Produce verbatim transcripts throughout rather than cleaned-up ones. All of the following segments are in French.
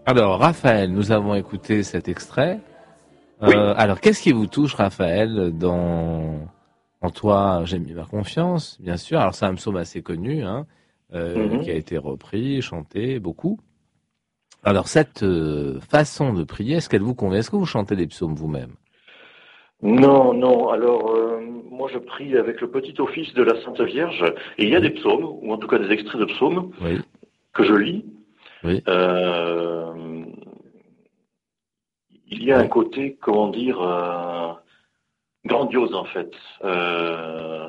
Alors, Raphaël, nous avons écouté cet extrait. Oui. Euh, alors, qu'est-ce qui vous touche, Raphaël, dans En toi, j'ai mis ma confiance, bien sûr. Alors, c'est un psaume assez connu, hein, euh, qui a Mhm. été repris, chanté beaucoup. Alors, cette euh, façon de prier, est-ce qu'elle vous convient? Est-ce que vous chantez des psaumes vous-même? Non, non. Alors, euh, moi, je prie avec le petit office de la Sainte Vierge, et il y a des Oui, psaumes, ou en tout cas des extraits de psaumes, oui, que je lis. oui, Euh, il y a un oui. côté, comment dire, euh, grandiose, en fait. Euh,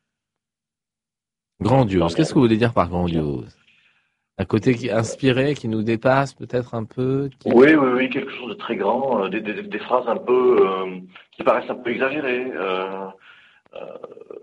dans Grandiose. mes- Qu'est-ce que vous voulez dire par grandiose? Un côté qui inspiré, qui nous dépasse peut-être un peu, qui... Oui, oui, oui, quelque chose de très grand, euh, des, des- des phrases un peu euh, qui paraissent un peu exagérées. Euh, euh,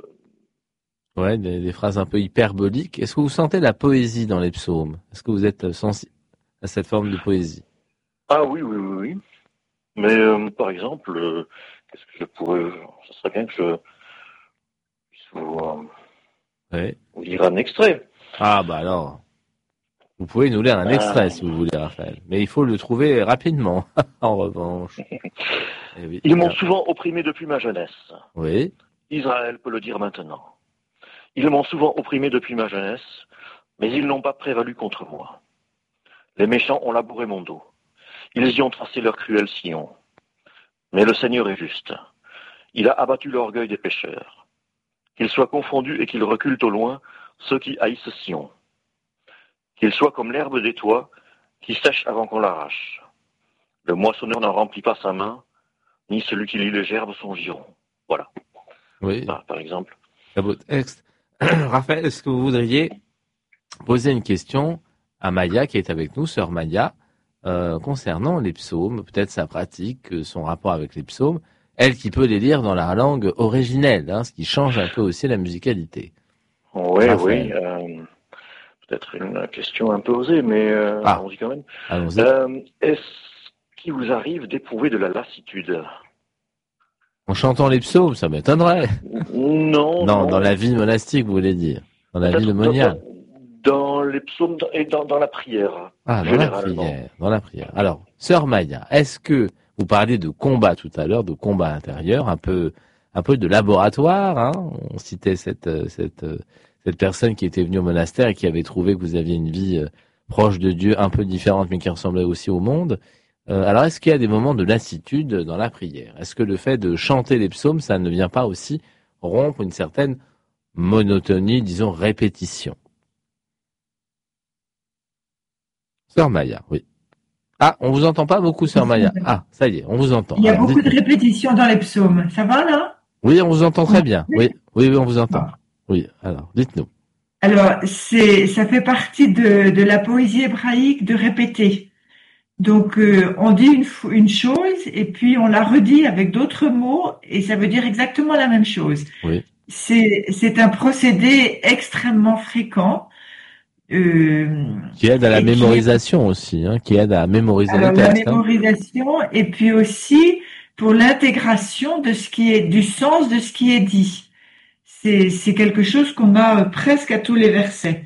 Ouais, des, des phrases un peu hyperboliques. Est-ce que vous sentez la poésie dans les psaumes? Est-ce que vous êtes euh, sensible à cette forme de poésie? Ah oui, oui, oui, oui. Mais euh, par exemple, euh, qu'est-ce que je pourrais... Ça serait bien que je puisse vous, euh, Oui. vous lire un extrait. Ah bah alors, vous pouvez nous lire un extrait Euh, si vous voulez, Raphaël. Mais il faut le trouver rapidement, en revanche. Eh oui. Ils m'ont Alors, souvent opprimé depuis ma jeunesse. oui, Israël peut le dire maintenant. Ils m'ont souvent opprimé depuis ma jeunesse, mais ils n'ont pas prévalu contre moi. Les méchants ont labouré mon dos. Ils y ont tracé leur cruel sillon. Mais le Seigneur est juste. Il a abattu l'orgueil des pécheurs. Qu'ils soient confondus et qu'ils reculent au loin, ceux qui haïssent Sion. Qu'ils soient comme l'herbe des toits, qui sèche avant qu'on l'arrache. Le moissonneur n'en remplit pas sa main, ni celui qui lit les gerbes son giron. Voilà, oui, par, par exemple. très beau texte. Raphaël, est-ce que vous voudriez poser une question à Maya qui est avec nous, sœur Maya, euh, concernant les psaumes, peut-être sa pratique, euh, son rapport avec les psaumes, elle qui peut les lire dans la langue originelle, hein, ce qui change un peu aussi la musicalité. Oui, oui. Raphaël. Euh, peut-être une question un peu osée, mais euh, Ah, allons-y quand même. allons-y. Euh, est-ce qu'il vous arrive d'éprouver de la lassitude? En chantant les psaumes, ça m'étonnerait. Non, Non, dans la non. vie monastique, vous voulez dire. Dans la vie Peut-être dans, dans, moniale. dans les psaumes et dans, dans la prière, Ah, dans la généralement. prière, dans la prière. Alors, sœur Maya, est-ce que vous parliez de combat tout à l'heure, de combat intérieur, un peu, un peu de laboratoire, hein? On citait cette, euh, cette, euh, cette personne qui était venue au monastère et qui avait trouvé que vous aviez une vie euh, proche de Dieu, un peu différente, mais qui ressemblait aussi au monde. Euh, alors, est-ce qu'il y a des moments de lassitude dans la prière? Est-ce que le fait de chanter les psaumes, ça ne vient pas aussi rompre une certaine monotonie, disons répétition? Sœur Maya, oui. Ah, on vous entend pas beaucoup, sœur Maya. Ah, ça y est, on vous entend. Il y a Alors, beaucoup de dites-nous. répétitions dans les psaumes. Ça va là? Oui, on vous entend très bien. Oui. Oui, oui, oui, on vous Bon. entend. Oui, alors, dites-nous. Alors, c'est, ça fait partie de, de la poésie hébraïque de répéter. Donc, euh, on dit une, fo- une chose et puis on la redit avec d'autres mots et ça veut dire exactement la même chose. Oui, C'est, c'est un procédé extrêmement fréquent euh, qui aide à la et qui est mémorisation aussi, hein, qui aide à mémoriser les alors la textes. Hein. mémorisation et puis aussi pour l'intégration de ce qui est du sens de ce qui est dit. C'est, c'est quelque chose qu'on a presque à tous les versets.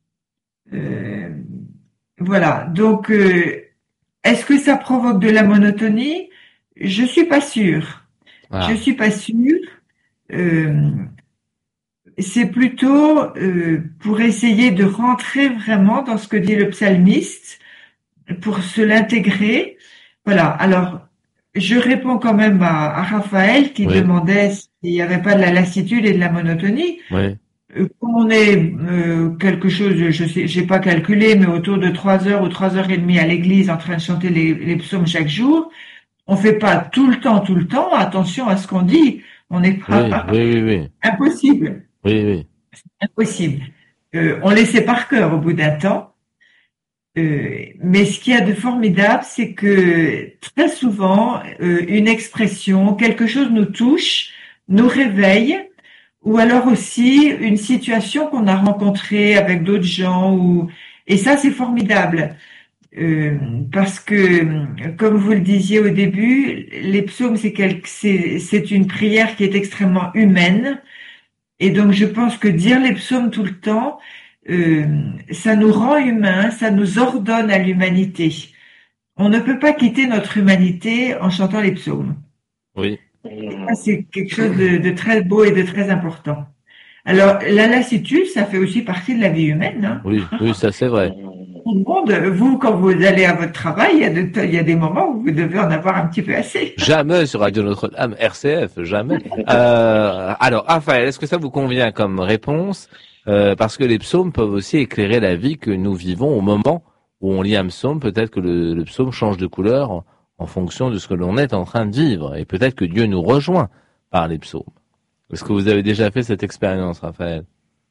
Euh, voilà. Donc, euh, est-ce que ça provoque de la monotonie? Je suis pas sûre. Je Ah, suis pas sûre. Euh, c'est plutôt euh, pour essayer de rentrer vraiment dans ce que dit le psalmiste, pour se l'intégrer. Voilà. Alors, je réponds quand même à, à Raphaël qui oui, demandait s'il n'y avait pas de la lassitude et de la monotonie. oui, Euh, Comme on est euh, quelque chose, je sais, j'ai pas calculé, mais autour de trois heures ou trois heures et demie à l'église en train de chanter les, les psaumes chaque jour, on fait pas tout le temps, tout le temps. Attention à ce qu'on dit. On n'est oui, pas oui, oui, oui, impossible, oui, oui. impossible. Euh, on les sait par cœur au bout d'un temps. Euh, mais ce qu'il y a de formidable, c'est que très souvent, euh, une expression, quelque chose nous touche, nous réveille, ou alors aussi une situation qu'on a rencontrée avec d'autres gens, ou et ça c'est formidable. Euh, parce que, comme vous le disiez au début, les psaumes, c'est, quelque, c'est, c'est une prière qui est extrêmement humaine. Et donc, je pense que dire les psaumes tout le temps, euh, ça nous rend humains, ça nous ordonne à l'humanité. on ne peut pas quitter notre humanité en chantant les psaumes. Oui. Ça, c'est quelque chose de, de très beau et de très important. Alors, la lassitude, ça fait aussi partie de la vie humaine. Hein. Oui, oui, ça c'est vrai. Tout le monde, vous, quand vous allez à votre travail, il y a, de, il y a des moments où vous devez en avoir un petit peu assez. Jamais sur Radio Notre-Dame, R C F, jamais. Euh, alors, Raphaël, est-ce que ça vous convient comme réponse euh, parce que les psaumes peuvent aussi éclairer la vie que nous vivons au moment où on lit un psaume. Peut-être que le, le psaume change de couleur en, en fonction de ce que l'on est en train de vivre. Et peut-être que Dieu nous rejoint par les psaumes. Est-ce que vous avez déjà fait cette expérience, Raphaël?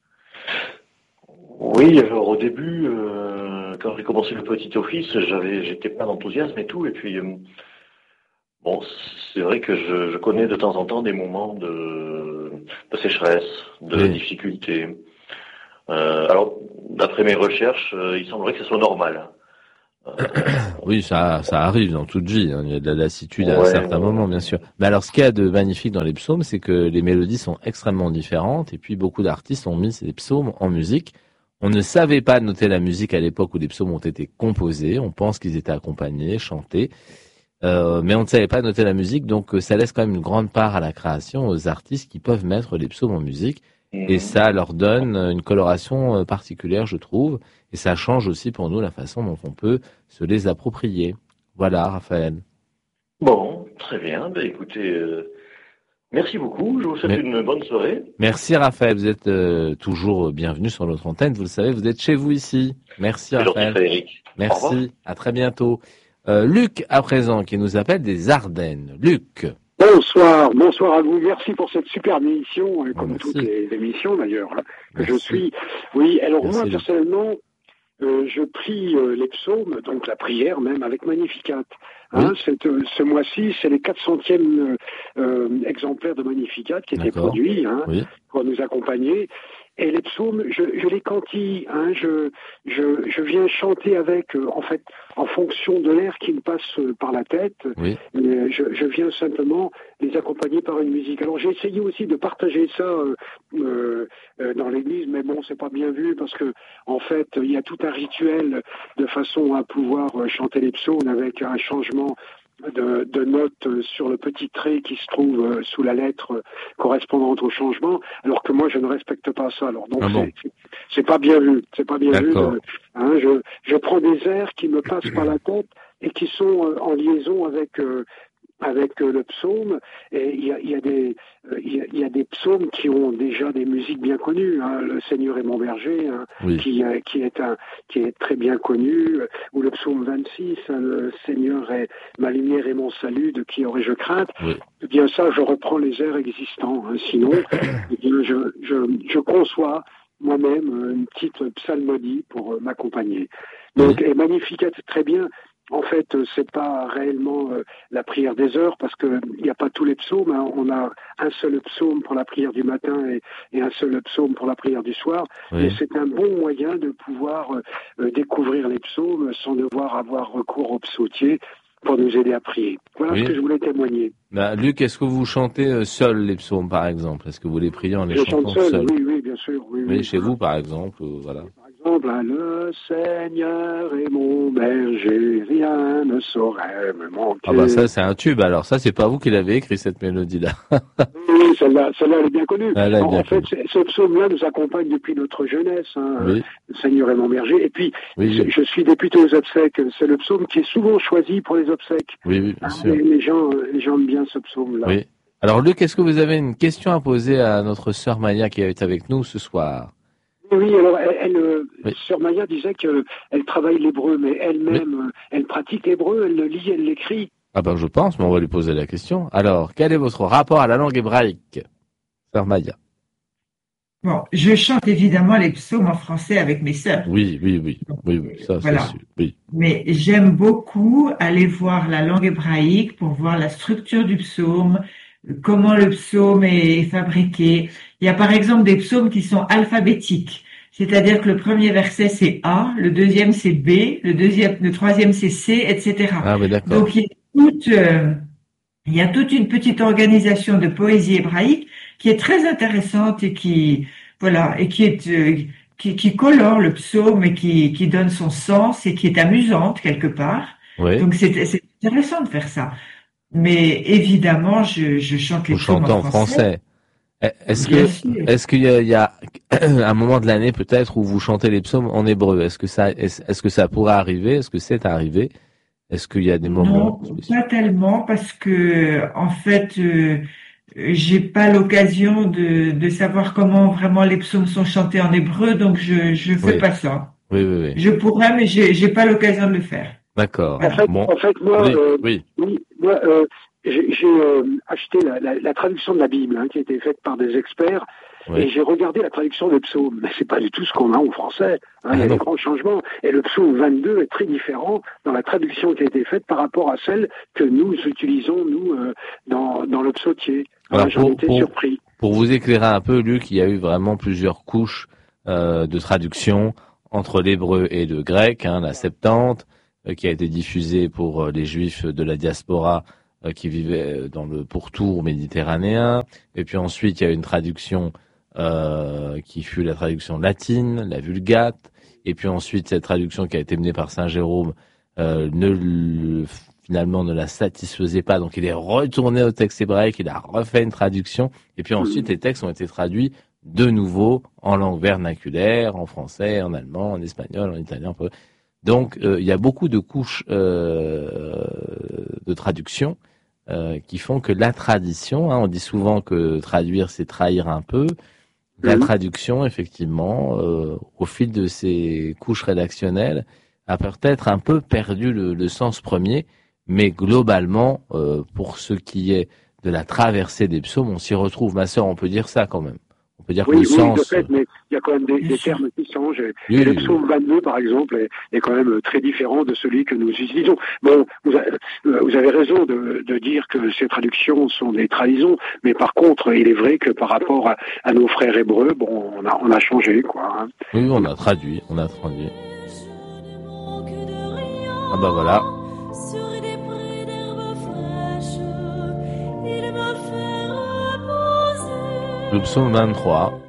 Oui, alors au début, euh, quand j'ai commencé le petit office, j'avais, j'étais plein d'enthousiasme et tout, et puis euh, bon, c'est vrai que je, je connais de temps en temps des moments de, de sécheresse, de Oui. difficulté. Euh, alors, d'après mes recherches, euh, il semblerait que ce soit normal. Euh, Oui, ça, ça arrive dans toute vie. Hein. Il y a de la lassitude à un ouais, certain ouais. moment, bien sûr. Mais alors, ce qu'il y a de magnifique dans les psaumes, c'est que les mélodies sont extrêmement différentes. Et puis, beaucoup d'artistes ont mis ces psaumes en musique. On ne savait pas noter la musique à l'époque où les psaumes ont été composés. On pense qu'ils étaient accompagnés, chantés. Euh, mais on ne savait pas noter la musique. Donc, ça laisse quand même une grande part à la création aux artistes qui peuvent mettre les psaumes en musique. Et ça leur donne une coloration particulière, je trouve. Et ça change aussi pour nous la façon dont on peut se les approprier. Voilà, Raphaël. Bon, très bien. Ben, écoutez, euh, merci beaucoup. Je vous souhaite Mais- une bonne soirée. Merci, Raphaël. Vous êtes euh, toujours bienvenu sur notre antenne. Vous le savez, vous êtes chez vous ici. Merci, C'est gentil, Raphaël. Frédéric. Au revoir. Merci. À très bientôt. Euh, Luc, à présent, qui nous appelle des Ardennes. Luc. Bonsoir, bonsoir à vous. Merci pour cette superbe émission, euh, comme Merci. toutes les émissions d'ailleurs, hein, que je Merci. suis. Oui, alors Merci, moi Luc. personnellement, euh, je prie euh, les psaumes, donc la prière même avec Magnificat. Hein, Oui. cette, euh, ce mois-ci, c'est les quatre centièmes euh, euh, exemplaires de Magnificat qui étaient D'accord. produits hein, Oui. pour nous accompagner. Et les psaumes, je, je les cantille, hein, je, je, je viens chanter avec, euh, en fait, en fonction de l'air qui me passe euh, par la tête. Oui. Mais je, je viens simplement les accompagner par une musique. Alors j'ai essayé aussi de partager ça euh, euh, euh, dans l'église, mais bon, c'est pas bien vu parce que en fait, il y a tout un rituel de façon à pouvoir euh, chanter les psaumes avec un changement de, de notes euh, sur le petit trait qui se trouve euh, sous la lettre euh, correspondante au changement, alors que moi je ne respecte pas ça. Alors donc Ah bon. c'est, c'est pas bien vu, c'est pas bien vu. D'accord. De, hein, je, je prends des airs qui me passent par la tête et qui sont euh, en liaison avec euh, avec euh, le psaume. Et il y a, il y a des euh, il y a, il y a des psaumes qui ont déjà des musiques bien connues. Hein. Le Seigneur est mon berger, hein, Oui. qui euh, qui est un qui est très bien connu. euh, Ou le psaume vingt-six, hein, le Seigneur est ma lumière et mon salut, de qui aurais-je crainte. Oui. Eh bien ça, je reprends les airs existants. Hein. Sinon, eh bien je je je conçois moi-même euh, une petite psalmodie pour euh, m'accompagner. Donc, Oui. et Magnificat, très bien. En fait, euh, c'est pas réellement euh, la prière des heures parce que il n'y a pas tous les psaumes. Hein. On a un seul psaume pour la prière du matin et, et un seul psaume pour la prière du soir. Oui. Mais c'est un bon moyen de pouvoir euh, euh, découvrir les psaumes sans devoir avoir recours au psautier pour nous aider à prier. Voilà Oui. ce que je voulais témoigner. Bah, Luc, est-ce que vous chantez euh, seul les psaumes, par exemple? Est-ce que vous les priez en les Je chante chantant seul, seul? oui, oui, bien sûr. Oui, Oui, oui. chez vous, par exemple, euh, voilà. Par exemple, hein, le Seigneur est mon berger, rien ne saurait me manquer. Ah bah ça, c'est un tube. Alors ça, c'est pas vous qui l'avez écrit, cette mélodie-là. Oui, celle-là, celle-là, elle est bien connue. Elle est en bien en fait, connue. c'est- ce psaume-là nous accompagne depuis notre jeunesse. Hein. Oui. Le Seigneur est mon berger. Et puis, Oui, je, oui, je suis député aux obsèques. C'est le psaume qui est souvent choisi pour les obsèques. oui, oui, bien Hein, sûr. les, les gens, euh, les gens aiment bien ce psaume-là. Oui. Alors Luc, est-ce que vous avez une question à poser à notre sœur Maya qui est avec nous ce soir? Oui, alors, elle, elle, euh, Oui. Sœur Maya disait qu'elle travaille l'hébreu, mais elle-même, euh, elle pratique l'hébreu, elle le lit, elle l'écrit. Ah ben je pense, mais on va lui poser la question. Alors, quel est votre rapport à la langue hébraïque, sœur Maya? Bon, je chante évidemment les psaumes en français avec mes sœurs. Oui, oui, oui, oui, oui, ça Voilà. c'est sûr. Oui, Mais j'aime beaucoup aller voir la langue hébraïque pour voir la structure du psaume, comment le psaume est fabriqué. Il y a par exemple des psaumes qui sont alphabétiques. C'est-à-dire que le premier verset c'est A, le deuxième c'est B, le deuxième, le troisième c'est C, et cetera. ah oui, d'accord. Donc il y a toute, euh, il y a toute une petite organisation de poésie hébraïque qui est très intéressante et qui, voilà, et qui est, euh, qui, qui colore le psaume et qui, qui donne son sens et qui est amusante quelque part. Oui. Donc c'est c'est intéressant de faire ça. Mais évidemment, je, je chante les Vous psaumes chantez en en français, français. Est-ce bien que, sûr. est-ce qu'il y a, il y a un moment de l'année peut-être où vous chantez les psaumes en hébreu? Est-ce que ça, est-ce, est-ce que ça pourrait arriver? Est-ce que c'est arrivé? Est-ce qu'il y a des moments Non, spéciaux? pas tellement, parce que en fait, euh, j'ai pas l'occasion de, de savoir comment vraiment les psaumes sont chantés en hébreu, donc je je fais Oui, pas ça. oui, oui, oui. Je pourrais, mais j'ai j'ai pas l'occasion de le faire. D'accord. En Voilà. fait, Bon. en fait, moi, Oui, euh, oui, oui, moi, euh, j'ai j'ai, euh, acheté la, la, la traduction de la Bible, hein, qui a été faite par des experts, et oui. j'ai regardé la traduction des psaumes. Mais c'est pas du tout ce qu'on a en français. Hein, il y Ah a des non. grands changements. Et le psaume vingt-deux est très différent dans la traduction qui a été faite par rapport à celle que nous utilisons nous euh, dans dans le psautier. Hein, Alors j'en pour, étais pour, surpris. pour vous éclairer un peu, Luc, il y a eu vraiment plusieurs couches euh, de traduction entre l'hébreu et le grec, hein, la Septante, euh, qui a été diffusée pour euh, les juifs de la diaspora euh, qui vivaient dans le pourtour méditerranéen. Et puis ensuite, il y a une traduction euh, qui fut la traduction latine, la Vulgate. Et puis ensuite, cette traduction qui a été menée par Saint Jérôme euh, ne le- finalement ne la satisfaisait pas. Donc il est retourné au texte hébraïque, il a refait une traduction. Et puis ensuite, les textes ont été traduits de nouveau en langue vernaculaire, en français, en allemand, en espagnol, en italien. Donc euh, il y a beaucoup de couches euh, de traduction euh, qui font que la tradition, hein, on dit souvent que traduire c'est trahir un peu. La Mhm. traduction, effectivement, euh, au fil de ces couches rédactionnelles, a peut-être un peu perdu le, le sens premier, mais globalement, euh, pour ce qui est de la traversée des psaumes, on s'y retrouve. Ma sœur, on peut dire ça quand même. On peut dire que Oui, le oui, de sens... fait, mais il y a quand même des, Bien des sûr. termes qui changent. Et, Oui, et le oui, oui. psaume vingt-deux, par exemple, est, est quand même très différent de celui que nous utilisons. Bon, vous, a- euh, vous avez raison de, de dire que ces traductions sont des trahisons, mais par contre, il est vrai que par rapport à, à nos frères hébreux, bon, on a, on a changé, quoi. Hein. Oui, on a traduit, on a traduit. Ah bah voilà. Sur des prés d'herbes fraîches, il m'a fait reposer. Le psaume vingt-trois.